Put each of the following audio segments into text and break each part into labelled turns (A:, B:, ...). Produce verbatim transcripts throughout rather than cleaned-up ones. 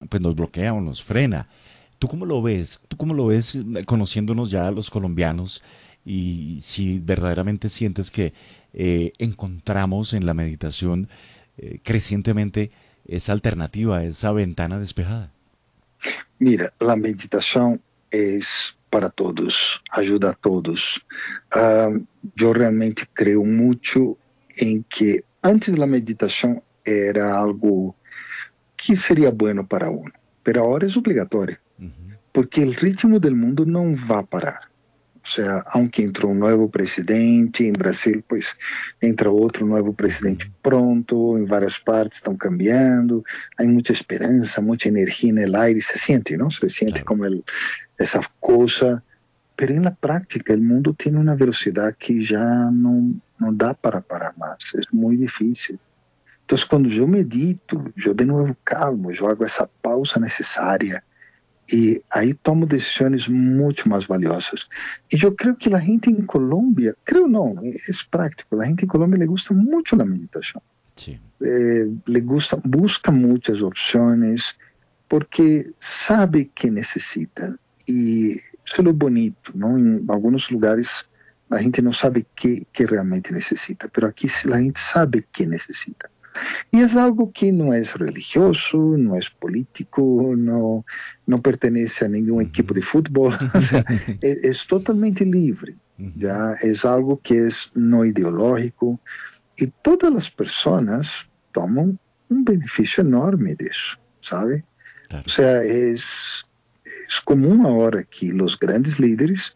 A: pues nos bloquea o nos frena. ¿Tú cómo lo ves? ¿Tú cómo lo ves eh, conociéndonos ya los colombianos y si verdaderamente sientes que eh, encontramos en la meditación eh, crecientemente esa alternativa, esa ventana despejada?
B: Mira, la meditação é para todos, ajuda a todos. Ah, eu realmente creio muito em que antes da meditação era algo que seria bueno para uno, pero ahora es obligatorio,
A: Ujú,
B: porque el ritmo del mundo não vai parar. O sea, aunque entrou um novo presidente, em Brasil, pois entra outro novo presidente
A: ujú,
B: pronto, em várias partes estão cambiando, há muita esperança, muita energia no aire, se sente, não? Se sente
A: claro.
B: como el, essa coisa, pero na prática o mundo tem uma velocidade que já não, não dá para parar mais, é muito difícil. Então, quando eu medito, eu de novo calmo, eu hago essa pausa necessária, e aí tomo decisões muito mais valiosas. E eu creio que a gente em Colômbia, creio não, é prático, a gente em Colômbia le gusta muito a meditação.
A: Sí.
B: Eh, le gusta, busca muitas opções, porque sabe que necessita. E isso é o bonito, não? Em alguns lugares a gente não sabe que, que realmente necessita, mas aqui a gente sabe que necessita. E é algo que não é religioso, não é político, não, não pertence a nenhum equipo
A: Ujú.
B: de futebol, o sea, é, é totalmente livre.
A: Ujú.
B: Já é algo que é não ideológico e todas as pessoas tomam um benefício enorme disso, sabe? O
A: Claro.
B: sea, é, é comum agora que os grandes líderes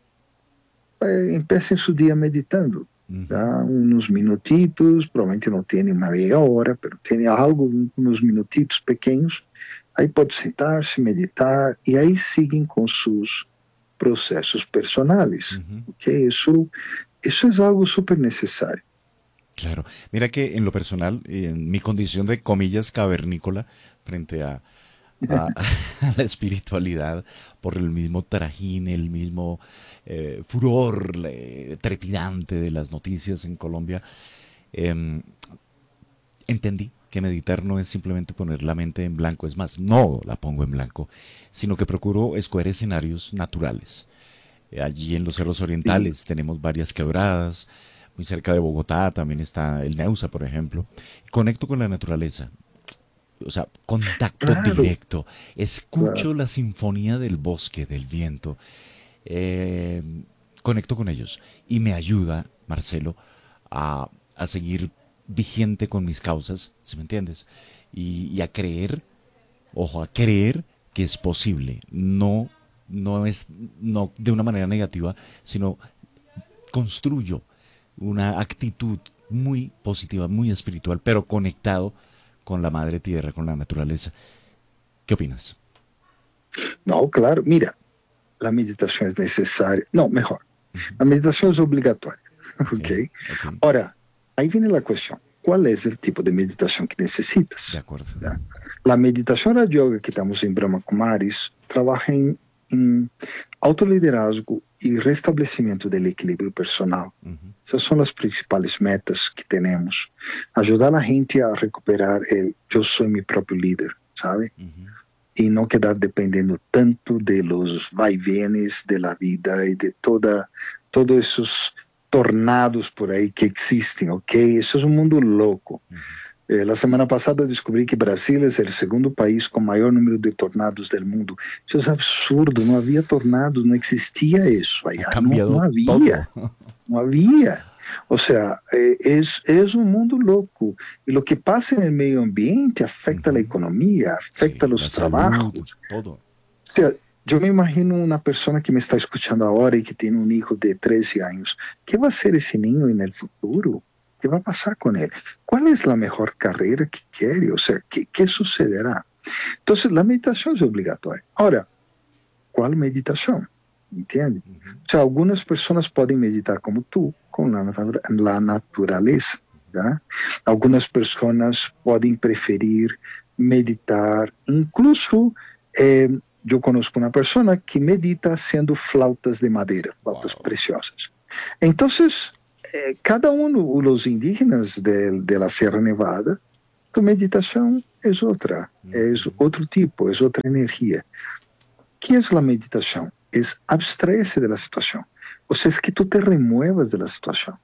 B: eh, empecem seu dia meditando.
A: Ujú.
B: Tá? Uns minutitos, provavelmente não tem uma meia hora, mas tem algo, uns minutitos pequenos. Aí pode sentar-se, meditar, e aí seguem com seus processos personais.
A: Ujú.
B: Ok? Isso, isso é algo super necessário.
A: Claro. Mira que en lo personal, en mi condición de comillas cavernícola frente a, a, a la espiritualidad, por el mismo trajín, el mismo eh, furor eh, trepidante de las noticias en Colombia, em, entendí que meditar no es simplemente poner la mente en blanco, es más, no la pongo en blanco, sino que procuro escoger escenarios naturales. Eh, Allí en los cerros
B: Sim,
A: orientales tenemos varias quebradas, muy cerca de Bogotá también está el Neusa, por ejemplo. Conecto con la naturaleza, o sea, contacto
B: claro,
A: directo. Escucho
B: claro.
A: la sinfonía del bosque, del viento. eh, Conecto con ellos y me ayuda, Marcelo, a, a seguir vigente con mis causas, ¿sí me entiendes? Y, y a creer, ojo, a creer que es posible. No, no es no de una manera negativa, sino construyo una actitud muy positiva, muy espiritual, pero conectado con la madre tierra, con la naturaleza. ¿Qué opinas?
B: Não, claro. Mira, a meditação é necessária. Não, melhor.
A: Ujú.
B: A meditação é obrigatória.
A: Ok,
B: Ok?
A: ok,
B: Ora, aí vem a questão. Qual é o tipo de meditação que
A: de
B: necessitas?
A: acuerdo.
B: ¿Ya? La meditação Raja Yoga que estamos em Brahma Kumaris trabalha em, em autoliderazgo e restabelecimento do equilíbrio personal.
A: Ujú,
B: Essas são as principais metas que temos. Ajudar a gente a recuperar o eu sou meu próprio líder, sabe?
A: ujú.
B: E não quedar dependendo tanto de los vaivenes de la vida e de toda todos esses tornados por aí que existem, ok? Isso é um mundo louco.
A: Ujú.
B: Eh, la semana pasada descobri que Brasil é o segundo país com maior número de tornados do mundo. Isso é absurdo, não havia tornados, não existia isso
A: Ha
B: allá, não, não
A: cambiado
B: havia,
A: todo.
B: não havia. Ou seja, é, é, é um mundo louco. E o que passa no meio ambiente afeta a
A: Ujú.
B: economia, afeta
A: Sí, la
B: os
A: salud,
B: trabalhos.
A: todo.
B: O sea, eu me imagino uma pessoa que me está escutando agora e que tem um filho de treze anos. Que vai ser esse ninho no futuro? Que vai passar com ele? Qual é a melhor carreira que quer? Ou seja, que, que sucederá? Então, a meditação é obrigatória. Ora, qual meditação? Entende?
A: Ujú,
B: O sea, algumas pessoas podem meditar como tu, com a natureza. Tá? Algumas pessoas podem preferir meditar, incluso eh, eu conheço uma pessoa que medita sendo flautas de madeira, flautas
A: wow.
B: preciosas. Então, eh, cada um dos indígenas de, de la Sierra Nevada, tu meditação es otra, es otro tipo, es otra energía. ¿Qué es la meditación? Es abstraerse de la situación. O sea, es que tú te remuevas de la situación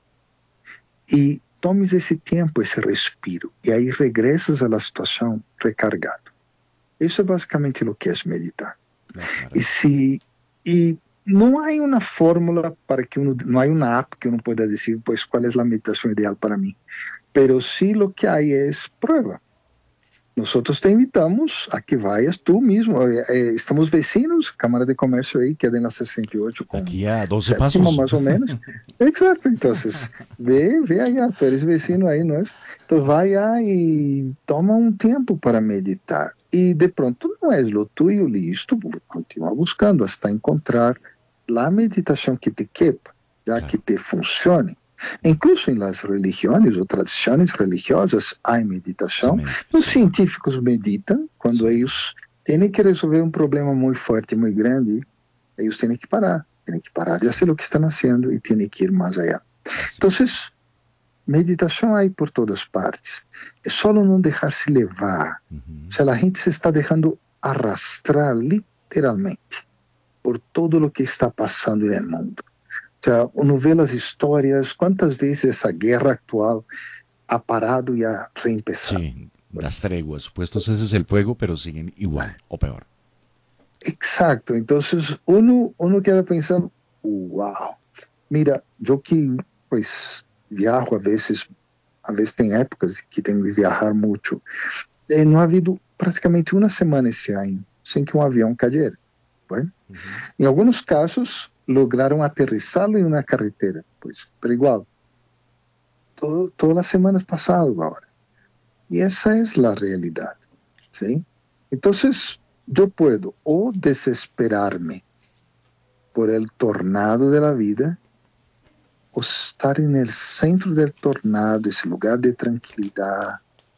B: y tomes ese tiempo, ese respiro, y ahí regresas a la situación recargado. Eso es básicamente lo que es meditar. Y si y no hay una fórmula para que uno, no hay una app que uno pueda decir, pues, cuál es la meditación ideal para mí. Pero sí lo que hay es prueba. Nosotros te invitamos a que vayas tú mismo. Eh, eh, estamos vecinos, Cámara de Comercio ahí, queda en la sesenta y ocho con
A: Aquí a doce
B: séptima,
A: pasos.
B: más o menos. Exacto, entonces, ve, ve allá, tú eres vecino ahí, ¿no es? Entonces vaya y toma un tiempo para meditar. Y de pronto no es lo tuyo, listo, continúa buscando hasta encontrar la meditación que te quepa, ya
A: Claro.
B: que te funcione. Incluso en las religiones o tradiciones religiosas hay meditación.
A: Sí,
B: Los
A: sí.
B: científicos meditan cuando
A: Sí.
B: ellos tienen que resolver un problema muy fuerte, muy grande. Ellos tienen que parar, tienen que parar de hacer lo que están haciendo y tienen que ir más allá.
A: Así es.
B: Entonces, meditación hay por todas partes. Es solo no dejarse llevar.
A: Ujú.
B: O sea, la gente se está dejando arrastrar literalmente por todo lo que está pasando en el mundo. O sea, uno ve las historias, cuántas veces esa guerra actual ha parado y ha reempezado.
A: Sí, las treguas, supuestos ese es el fuego, pero siguen igual o peor.
B: Exacto, entonces uno, uno queda pensando, wow, mira, yo que pues viajo a veces, a veces tem épocas que tengo que viajar mucho, eh, no ha habido praticamente una semana ese año sin que un avión cayera. Bueno,
A: Ujú.
B: en algunos casos lograron aterrizarlo en una carretera, pues, pero igual, todo, todas las semanas pasado ahora. Y esa es la realidad, ¿sí? Entonces, yo puedo o desesperarme por el tornado de la vida o estar en el centro del tornado, ese lugar de tranquilidad,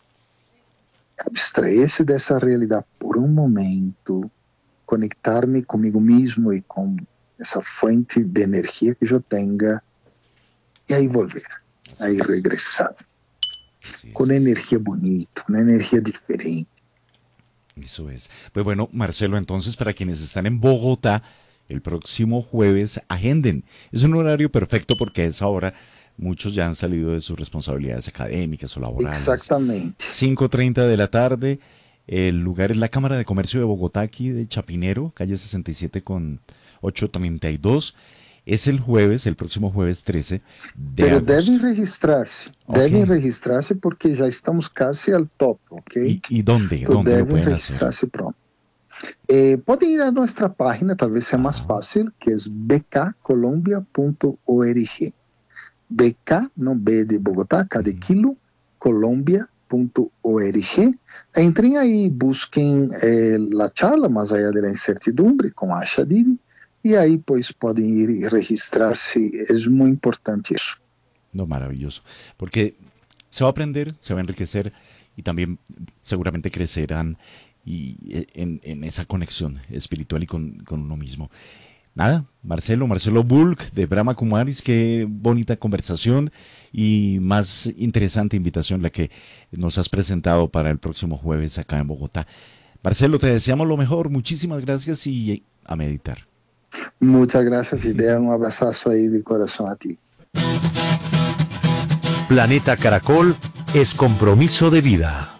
B: abstraerse de esa realidad por un momento, conectarme conmigo mismo y con esa fuente de energía que yo tenga, y ahí volver, ahí regresar,
A: Así es.
B: con energía bonita, una energía diferente.
A: Eso es. Pues bueno, Marcelo, entonces para quienes están en Bogotá, el próximo jueves, agenden. Es un horario perfecto porque a esa hora muchos ya han salido de sus responsabilidades académicas o laborales.
B: Exactamente.
A: cinco treinta de la tarde, el lugar es la Cámara de Comercio de Bogotá, aquí de Chapinero, calle sesenta y siete con ochocientos treinta y dos. Es el jueves, el próximo jueves trece de
B: Pero
A: agosto.
B: deben registrarse,
A: Ok.
B: deben registrarse porque ya estamos casi al top, ¿ok?
A: ¿Y, y dónde?
B: Entonces
A: ¿Dónde lo
B: deben
A: pueden hacer?
B: registrarse pronto. Eh, pueden ir a nuestra página, tal vez sea más
A: Ajá.
B: fácil, que es b k colombia punto org. B K, no B de Bogotá, K de kilo, colombia punto org. Entrem aí, busquem eh, a charla Mais Allá de la Incertidumbre com Asha Divi, e aí pois podem ir e registrar-se. É muito importante isso.
A: No, maravilloso. Porque se va a aprender, se va a enriquecer y también seguramente crecerán y eh, en, en esa conexión espiritual y con, con uno mismo. Nada, Marcelo, Marcelo Bulk de Brahma Kumaris, qué bonita conversación y más interesante invitación la que nos has presentado para el próximo jueves acá en Bogotá. Marcelo, te deseamos lo mejor, muchísimas gracias y a meditar.
B: Muchas gracias, Fidel. Un abrazo ahí de corazón a ti.
C: Planeta Caracol es compromiso de vida.